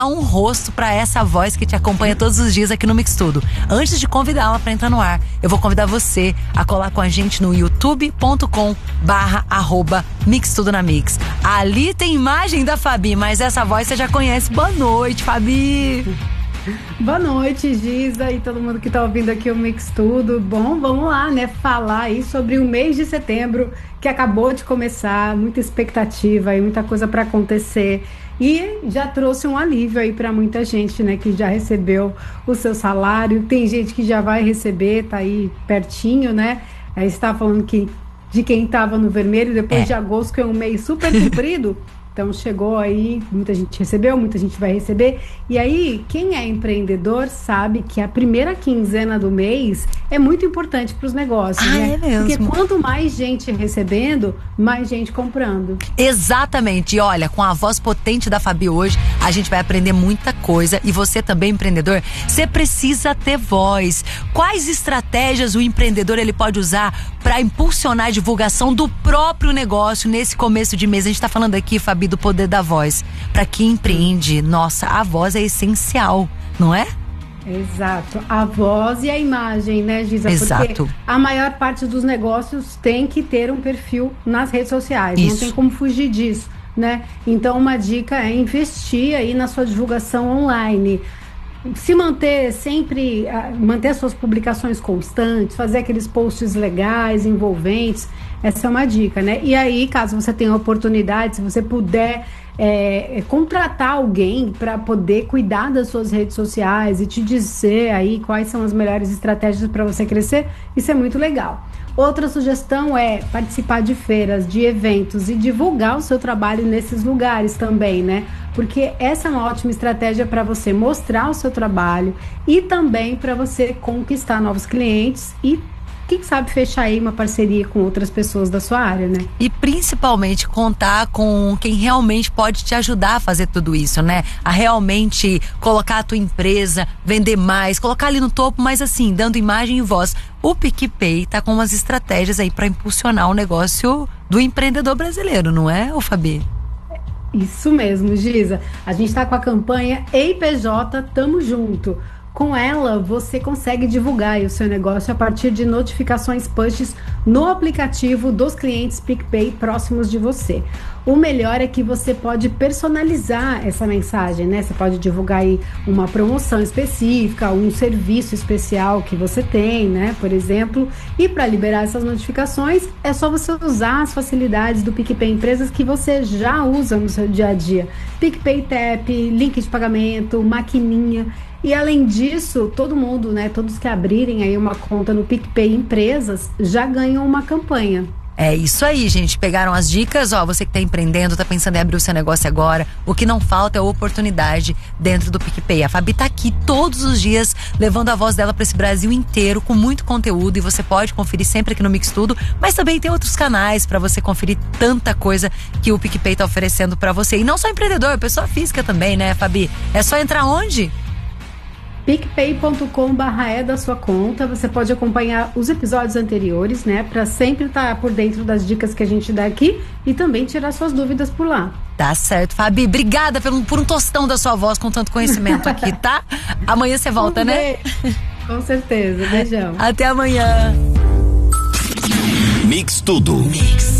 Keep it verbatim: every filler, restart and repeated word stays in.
um rosto pra essa voz que te acompanha todos os dias aqui no Mix Tudo. Antes de convidá-la pra entrar no ar, eu vou convidar você a colar com a gente no youtube ponto com barra arroba Mix Tudo na Mix. Ali tem imagem da Fabi, mas essa voz você já conhece. Boa noite, Fabi! Boa noite, Giza, e todo mundo que tá ouvindo aqui o Mix Tudo. Bom, vamos lá, né, falar aí sobre o mês de setembro que acabou de começar, muita expectativa e muita coisa para acontecer. E já trouxe um alívio aí para muita gente, né, que já recebeu o seu salário. Tem gente que já vai receber, tá aí pertinho, né? Aí você tá falando que de quem tava no vermelho depois é. de agosto, que é um mês super comprido. Então chegou aí, muita gente recebeu, muita gente vai receber. E aí, quem é empreendedor sabe que a primeira quinzena do mês é muito importante para os negócios, ah, né? É mesmo. Porque quanto mais gente recebendo, mais gente comprando. Exatamente. E olha, com a voz potente da Fabi hoje, a gente vai aprender muita coisa. E você também, empreendedor, você precisa ter voz. Quais estratégias o empreendedor ele pode usar para impulsionar a divulgação do próprio negócio nesse começo de mês? A gente está falando aqui, Fabi, do poder da voz. Para quem empreende, nossa, a voz é essencial, não é? Exato. A voz e a imagem, né, Giza? Exato. Porque a maior parte dos negócios tem que ter um perfil nas redes sociais. Isso. Não tem como fugir disso, né? Então, uma dica é investir aí na sua divulgação online. Se manter sempre, manter as suas publicações constantes, fazer aqueles posts legais, envolventes, essa é uma dica, né? E aí, caso você tenha oportunidade, se você puder é, contratar alguém para poder cuidar das suas redes sociais e te dizer aí quais são as melhores estratégias para você crescer, isso é muito legal. Outra sugestão é participar de feiras, de eventos e divulgar o seu trabalho nesses lugares também, né? Porque essa é uma ótima estratégia para você mostrar o seu trabalho e também para você conquistar novos clientes e, quem sabe, fechar aí uma parceria com outras pessoas da sua área, né? E principalmente contar com quem realmente pode te ajudar a fazer tudo isso, né? A realmente colocar a tua empresa, vender mais, colocar ali no topo, mas assim, dando imagem e voz. O PicPay tá com umas estratégias aí para impulsionar o negócio do empreendedor brasileiro, não é, ô Fabi? Isso mesmo, Giza. A gente tá com a campanha Ei P J, Tamo Junto. Com ela, você consegue divulgar o seu negócio a partir de notificações pushes no aplicativo dos clientes PicPay próximos de você. O melhor é que você pode personalizar essa mensagem, né? Você pode divulgar aí uma promoção específica, um serviço especial que você tem, né? Por exemplo, e para liberar essas notificações, é só você usar as facilidades do PicPay Empresas que você já usa no seu dia a dia. PicPay Tap, link de pagamento, maquininha. E além disso, todo mundo, né, todos que abrirem aí uma conta no PicPay Empresas já ganham uma campanha. É isso aí, gente. Pegaram as dicas, ó, você que tá empreendendo, tá pensando em abrir o seu negócio agora, o que não falta é oportunidade dentro do PicPay. A Fabi tá aqui todos os dias, levando a voz dela pra esse Brasil inteiro, com muito conteúdo, e você pode conferir sempre aqui no Mix Tudo, mas também tem outros canais pra você conferir tanta coisa que o PicPay tá oferecendo pra você. E não só empreendedor, pessoa física também, né, Fabi? É só entrar onde? picpay ponto com barra é da sua conta. Você pode acompanhar os episódios anteriores, né? Pra sempre estar por dentro das dicas que a gente dá aqui e também tirar suas dúvidas por lá. Tá certo, Fabi. Obrigada por um, por um tostão da sua voz com tanto conhecimento aqui, tá? Amanhã você volta, um né? Com certeza. Beijão. Até amanhã. Mix Tudo. Mix.